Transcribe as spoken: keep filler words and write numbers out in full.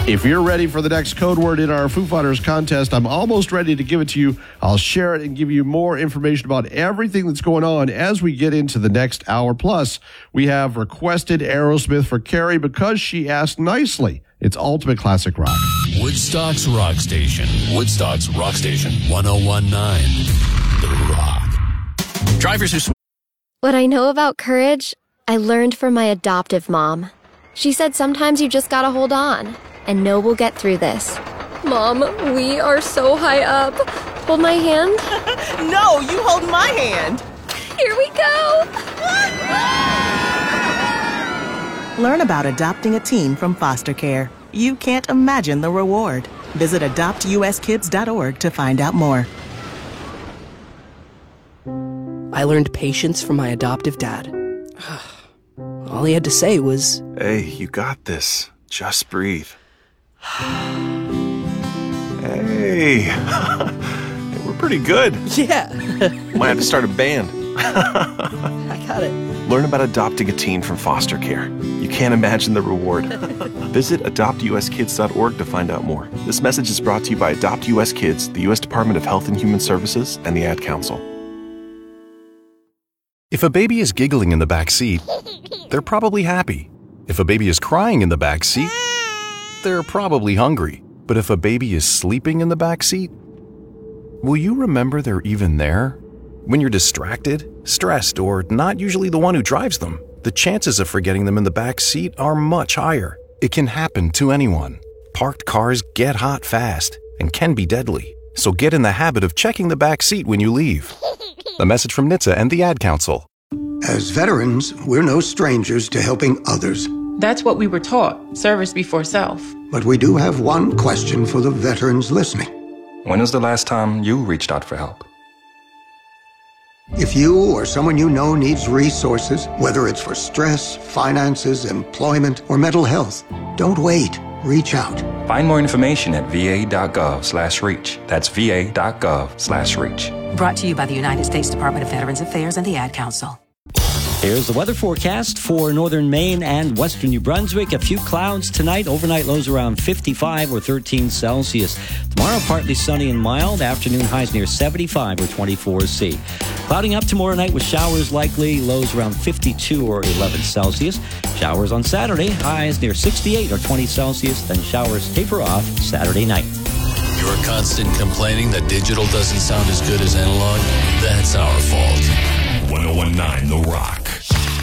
If you're ready for the next code word in our Foo Fighters contest, I'm almost ready to give it to you. I'll share it and give you more information about everything that's going on as we get into the next hour. Plus, we have requested Aerosmith for Carrie because she asked nicely. It's Ultimate Classic Rock. Woodstock's Rock Station. Woodstock's Rock Station. one oh one point nine The Rock. Drivers who... What I know about courage, I learned from my adoptive mom. She said sometimes you just gotta hold on and know we'll get through this. Mom, we are so high up. Hold my hand. No, you hold my hand. Here we go. Learn about adopting a teen from foster care. You can't imagine the reward. Visit adopt u s kids dot org to find out more. I learned patience from my adoptive dad. All he had to say was, "Hey, you got this. Just breathe." Hey, we're pretty good. Yeah. Might have to start a band. I got it. Learn about adopting a teen from foster care. You can't imagine the reward. Visit adopt u s kids dot org to find out more. This message is brought to you by Adopt U S Kids, the U S Department of Health and Human Services, and the Ad Council. If a baby is giggling in the back seat, they're probably happy. If a baby is crying in the back seat, they're probably hungry. But if a baby is sleeping in the back seat, will you remember they're even there? When you're distracted, stressed, or not usually the one who drives them, the chances of forgetting them in the back seat are much higher. It can happen to anyone. Parked cars get hot fast and can be deadly. So get in the habit of checking the back seat when you leave. A message from N H T S A and the Ad Council. As veterans, we're no strangers to helping others. That's what we were taught, service before self. But we do have one question for the veterans listening. When was the last time you reached out for help? If you or someone you know needs resources, whether it's for stress, finances, employment, or mental health, don't wait. Reach out. Find more information at v a dot gov slash reach. That's v a dot gov slash reach. Brought to you by the United States Department of Veterans Affairs and the Ad Council. Here's the weather forecast for northern Maine and western New Brunswick. A few clouds tonight. Overnight lows around fifty-five or thirteen Celsius. Tomorrow, partly sunny and mild. Afternoon highs near seventy-five or twenty-four C. Clouding up tomorrow night with showers likely. Lows around fifty-two or eleven Celsius. Showers on Saturday. Highs near sixty-eight or twenty Celsius. Then showers taper off Saturday night. Your constant complaining that digital doesn't sound as good as analog? That's our fault. one oh one point nine The Rock.